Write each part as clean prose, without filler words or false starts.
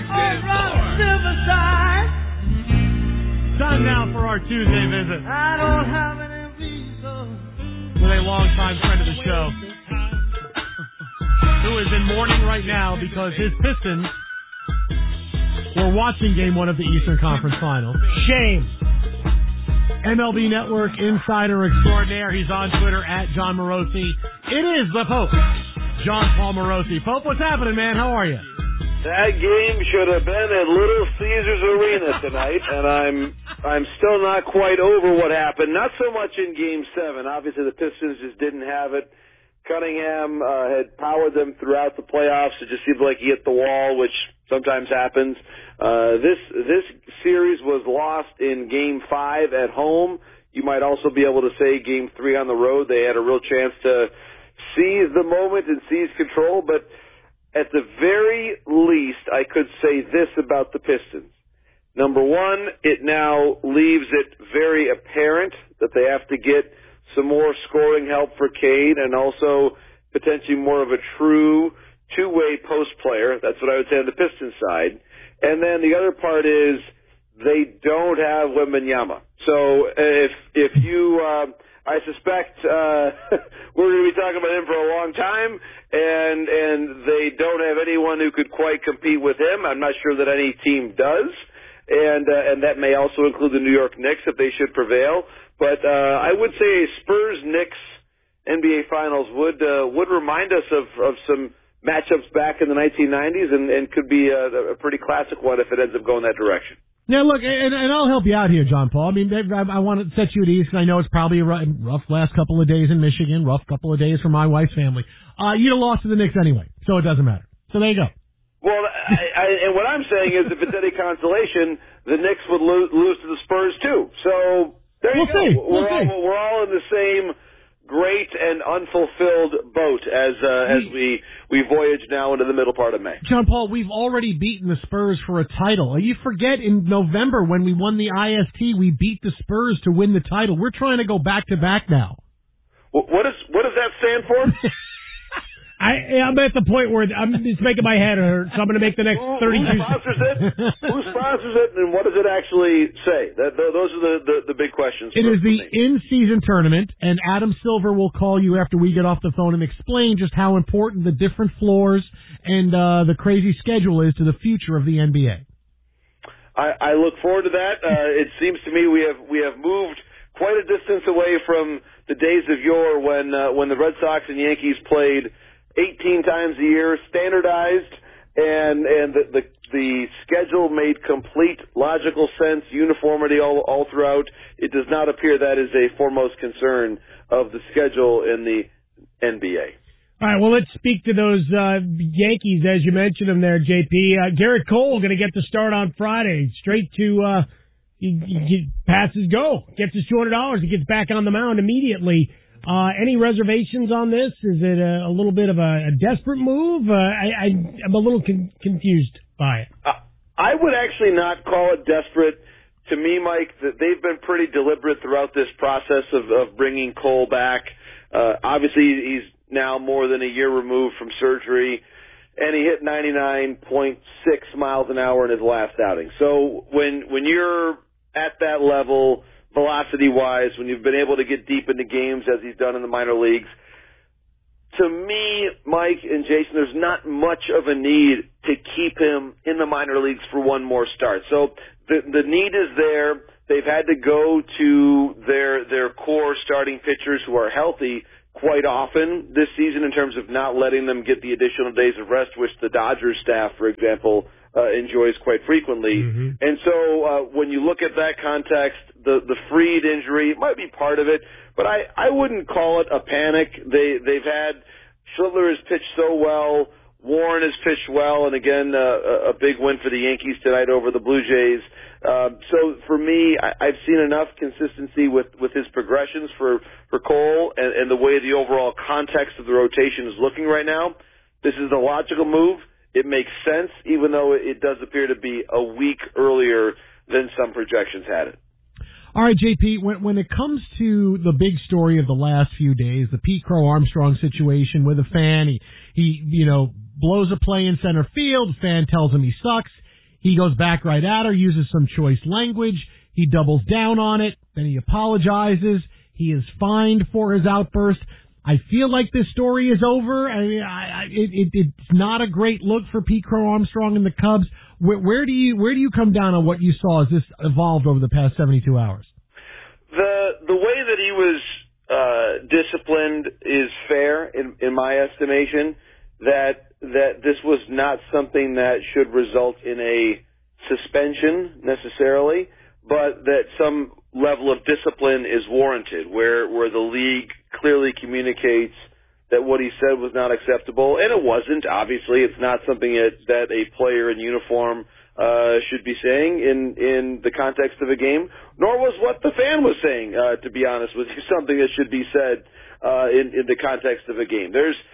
Time now for our Tuesday visit I don't have any reason. with a longtime friend of the show who is in mourning right now because his Pistons were watching Game 1 of the Eastern Conference Finals. Shame. MLB Network insider extraordinaire. He's on Twitter at John Morosi. It is the Pope, John Paul Morosi. Pope, what's happening, man? How are you? That game should have been at Little Caesars Arena tonight, and I'm still not quite over what happened. Not so much in Game 7. Obviously, the Pistons just didn't have it. Cunningham had powered them throughout the playoffs. It just seemed like he hit the wall, which sometimes happens. This series was lost in Game 5 at home. You might also be able to say Game 3 on the road. They had a real chance to seize the moment and seize control, but at the very least, I could say this about the Pistons. Number one, it now leaves it very apparent that they have to get some more scoring help for Cade and also potentially more of a true two-way post player. That's what I would say on the Pistons side. And then the other part is they don't have Wembanyama. So if you, I suspect we're going to be talking about him for a long time, and they don't have anyone who could quite compete with him. I'm not sure that any team does. And that may also include the New York Knicks if they should prevail. But I would say a Spurs-Knicks NBA Finals would remind us of some matchups back in the 1990s and could be a pretty classic one if it ends up going that direction. Yeah, look, and I'll help you out here, John Paul. I mean, I want to set you at ease because I know it's probably a rough last couple of days in Michigan, rough couple of days for my wife's family. You'd have lost to the Knicks anyway, so it doesn't matter. So there you go. Well, and what I'm saying is, if it's any consolation, the Knicks would lose to the Spurs too. So there you go. We're all in the same great and unfulfilled boat as we voyage now into the middle part of May. John Paul, we've already beaten the Spurs for a title. You forget in November when we won the IST, we beat the Spurs to win the title. We're trying to go back to back now. What does that stand for? I'm at the point where it's making my head hurt, so I'm going to make the next 32 Who sponsors it? Who sponsors it, and what does it actually say? Those are the big questions. It is the in-season tournament, and Adam Silver will call you after we get off the phone and explain just how important the different floors and the crazy schedule is to the future of the NBA. I look forward to that. It seems to me we have moved quite a distance away from the days of yore when the Red Sox and Yankees played 18 times a year, standardized, and the schedule made complete logical sense, uniformity all throughout. It does not appear that is a foremost concern of the schedule in the NBA. All right, well, let's speak to those Yankees, as you mentioned them there, JP. Garrett Cole going to get the start on Friday, straight to he passes go, gets his $200, he gets back on the mound immediately. Any reservations on this? Is it a little bit of a desperate move? I'm a little confused by it. I would actually not call it desperate. To me, Mike, that they've been pretty deliberate throughout this process of bringing Cole back. Obviously, he's now more than a year removed from surgery, and he hit 99.6 miles an hour in his last outing. So when you're at that level, velocity-wise, when you've been able to get deep into games as he's done in the minor leagues, to me, Mike and Jason, there's not much of a need to keep him in the minor leagues for one more start. So the need is there. They've had to go to their core starting pitchers who are healthy quite often this season in terms of not letting them get the additional days of rest, which the Dodgers staff, for example, enjoys quite frequently. Mm-hmm. And so when you look at that context, the Fried injury might be part of it, but I wouldn't call it a panic. They've had Schindler has pitched so well, Warren has pitched well, and again a big win for the Yankees tonight over the Blue Jays. So for me, I've seen enough consistency with his progressions for Cole and the way the overall context of the rotation is looking right now. This is the logical move. It makes sense, even though it does appear to be a week earlier than some projections had it. All right, JP, when it comes to the big story of the last few days, the Pete Crow Armstrong situation with a fan, he blows a play in center field, the fan tells him he sucks. He goes back right at her, uses some choice language. He doubles down on it. Then he apologizes. He is fined for his outburst. I feel like this story is over. I mean, it's not a great look for Pete Crow Armstrong and the Cubs. Where do you come down on what you saw as this evolved over the past 72 hours? The way that he was disciplined is fair in my estimation. That this was not something that should result in a suspension necessarily, but that some level of discipline is warranted, where the league clearly communicates that what he said was not acceptable, and it wasn't. Obviously, it's not something that a player in uniform should be saying in the context of a game, nor was what the fan was saying, to be honest with you, something that should be said in the context of a game.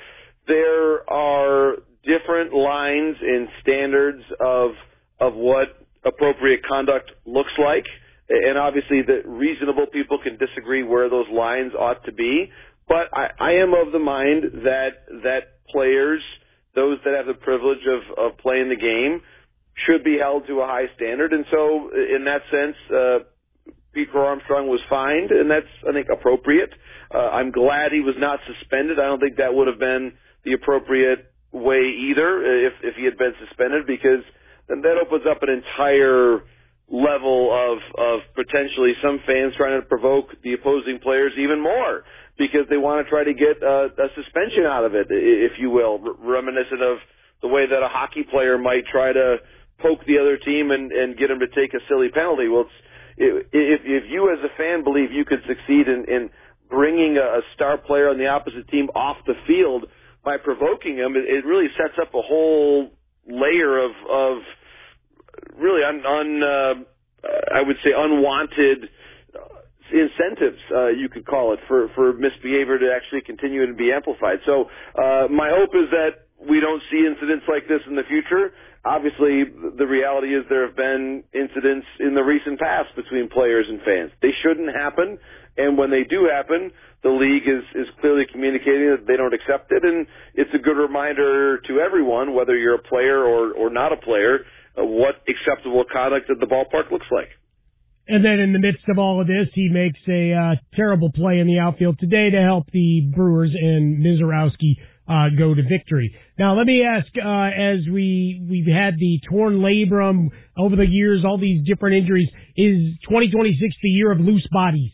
There are different lines and standards of what appropriate conduct looks like, and obviously the reasonable people can disagree where those lines ought to be, but I am of the mind that players, those that have the privilege of playing the game, should be held to a high standard, and so in that sense, Pete Crow Armstrong was fined, and that's, I think, appropriate. I'm glad he was not suspended. I don't think that would have been the appropriate way either if he had been suspended, because then that opens up an entire level of potentially some fans trying to provoke the opposing players even more because they want to try to get a suspension out of it, if you will, reminiscent of the way that a hockey player might try to poke the other team and get them to take a silly penalty. Well, if you as a fan believe you could succeed in bringing a star player on the opposite team off the field by provoking him, it really sets up a whole layer of really I would say unwanted incentives, you could call it, for misbehavior to actually continue and be amplified. So my hope is that we don't see incidents like this in the future. Obviously, the reality is there have been incidents in the recent past between players and fans. They shouldn't happen, and when they do happen, the league is clearly communicating that they don't accept it, and it's a good reminder to everyone, whether you're a player or not a player, what acceptable conduct at the ballpark looks like. And then in the midst of all of this, he makes a terrible play in the outfield today to help the Brewers and Mizorowski go to victory. Now, let me ask, as we've had the torn labrum over the years, all these different injuries, is 2026 the year of loose bodies?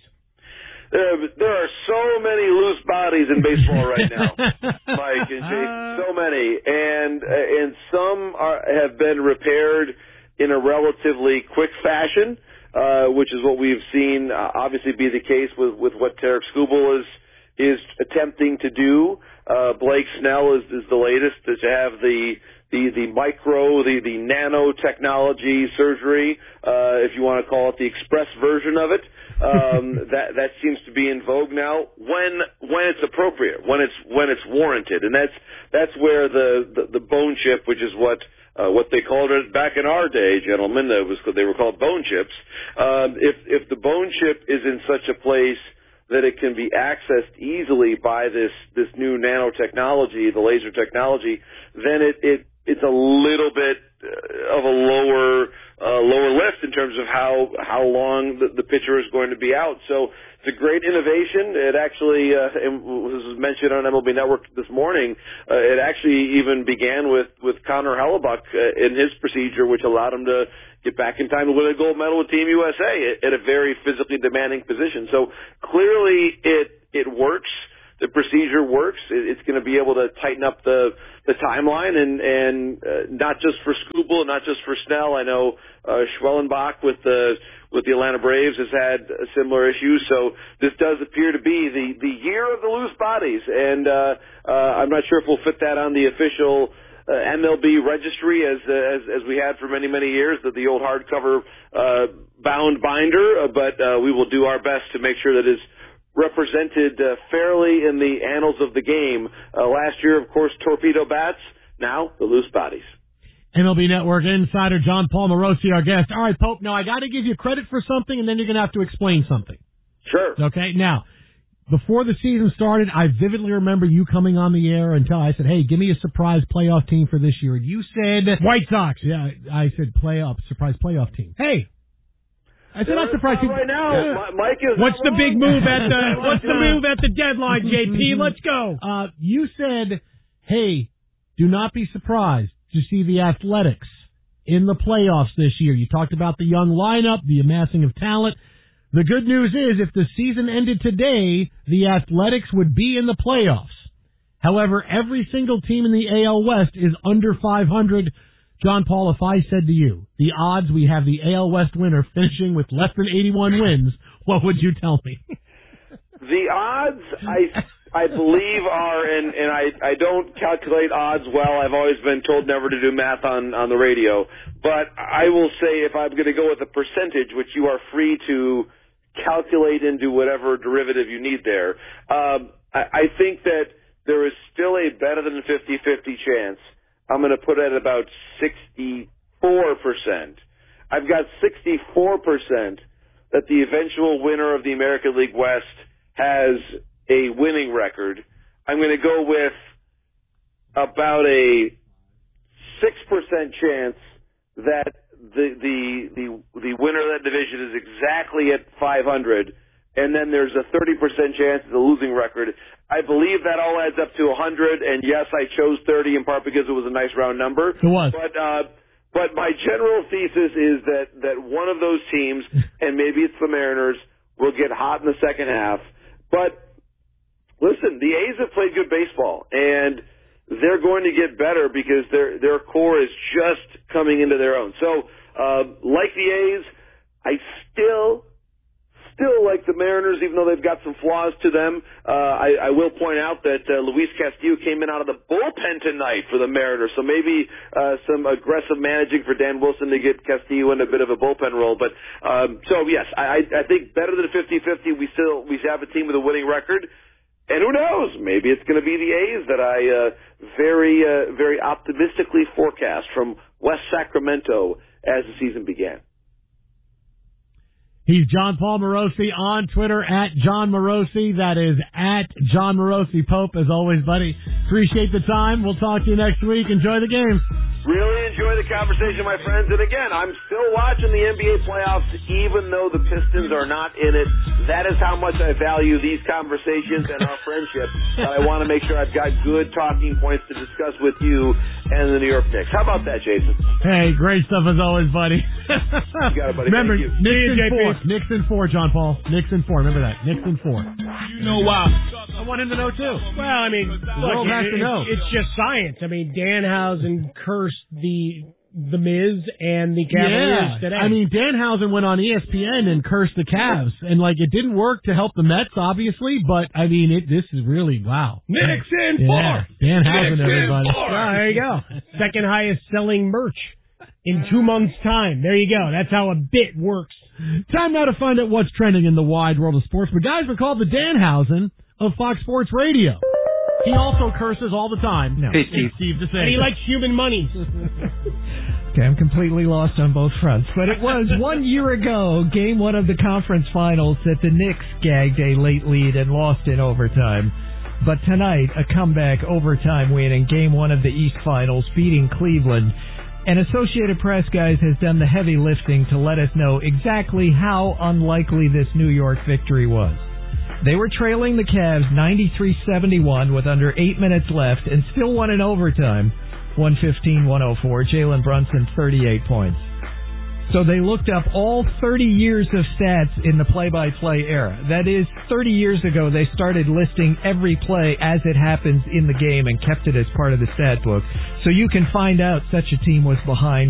There are so many loose bodies in baseball right now, Mike and Jason, so many, and some have been repaired in a relatively quick fashion, which is what we've seen obviously be the case with what Tarek Skubal is attempting to do. Blake Snell is the latest to have the micro, the nanotechnology surgery, if you want to call it the express version of it. That seems to be in vogue now when it's appropriate, when it's warranted, and that's where the bone chip, which is what they called it back in our day, gentlemen, they were called bone chips. If the bone chip is in such a place that it can be accessed easily by this new nanotechnology, the laser technology, then it's a little bit of a lower lift in terms of how long the pitcher is going to be out. So it's a great innovation. It actually was mentioned on MLB Network this morning. It actually even began with Connor Hellebuck in his procedure, which allowed him to get back in time to win a gold medal with Team USA at a very physically demanding position. So clearly it works. The procedure works. It's going to be able to tighten up the timeline, and not just for Skubal, not just for Snell. I know Schwellenbach with the Atlanta Braves has had similar issues. So this does appear to be the year of the loose bodies, and I'm not sure if we'll fit that on the official MLB registry as we had for many years, the old hardcover bound binder, but we will do our best to make sure that is represented fairly in the annals of the game. Last year, of course, torpedo bats. Now, the loose bodies. MLB Network insider John Paul Morosi, our guest. All right, Pope, now I got to give you credit for something, and then you're going to have to explain something. Sure. Okay, now, before the season started, I vividly remember you coming on the air and I said, hey, give me a surprise playoff team for this year. And you said... White Sox. Yeah, I said surprise playoff team. Hey. I said not surprise team. Right now, Mike is What's the big move at the deadline, JP? Let's go. You said, hey, do not be surprised to see the Athletics in the playoffs this year. You talked about the young lineup, the amassing of talent. The good news is if the season ended today, the Athletics would be in the playoffs. However, every single team in the AL West is under 500. John Paul, if I said to you, the odds we have the AL West winner finishing with less than 81 wins, what would you tell me? The odds, I believe are, and I don't calculate odds well. I've always been told never to do math on the radio. But I will say if I'm going to go with a percentage, which you are free to calculate into whatever derivative you need there, I think that there is still a better than 50-50 chance. I'm going to put it at about 64%. I've got 64% that the eventual winner of the American League West has a winning record. I'm going to go with about a 6% chance that the winner of that division is exactly at 500, and then there's a 30% chance of the losing record. I believe that all adds up to 100, and yes, I chose 30 in part because it was a nice round number. It was. But my general thesis is that one of those teams, and maybe it's the Mariners, will get hot in the second half. But listen, the A's have played good baseball, and they're going to get better because their core is just coming into their own. So, like the A's, I still like the Mariners, even though they've got some flaws to them. I will point out that Luis Castillo came in out of the bullpen tonight for the Mariners, so maybe some aggressive managing for Dan Wilson to get Castillo in a bit of a bullpen role. But so yes, I think better than 50-50. We have a team with a winning record, and who knows? Maybe it's going to be the A's that I very optimistically forecast from West Sacramento as the season began. He's John Paul Morosi on Twitter at John Morosi. That is at John Morosi Pope. As always, buddy, appreciate the time. We'll talk to you next week. Enjoy the game. Really enjoy the conversation, my friends. And again, I'm still watching the NBA playoffs, even though the Pistons are not in it. That is how much I value these conversations and our friendship. I want to make sure I've got good talking points to discuss with you and the New York Knicks. How about that, Jason? Hey, great stuff as always, buddy. You got it, buddy. Remember, Thank you. Knicks in 4, John Paul. Knicks in 4. Remember that. Knicks in 4. You know why? I want him to know, too. Well, I mean, world has to know. It's just science. I mean, Danhausen cursed the Miz and the Cavaliers today. I mean, Danhausen went on ESPN and cursed the Cavs, and it didn't work to help the Mets, obviously, but I mean, this is really wow. Knicks in 4. Danhausen, everybody. There you go. Second highest selling merch in 2 months' time. There you go. That's how a bit works. Time now to find out what's trending in the wide world of sports. But guys, we're called the Danhausen of Fox Sports Radio. He also curses all the time. No, hey, Steve. And he likes human money. Okay, I'm completely lost on both fronts. But it was 1 year ago, Game 1 of the conference finals, that the Knicks gagged a late lead and lost in overtime. But tonight, a comeback overtime win in Game 1 of the East Finals, beating Cleveland. And Associated Press, guys, has done the heavy lifting to let us know exactly how unlikely this New York victory was. They were trailing the Cavs 93-71 with under 8 minutes left and still won in overtime, 115-104. Jalen Brunson, 38 points. So they looked up all 30 years of stats in the play-by-play era. That is, 30 years ago, they started listing every play as it happens in the game and kept it as part of the stat book. So you can find out such a team was behind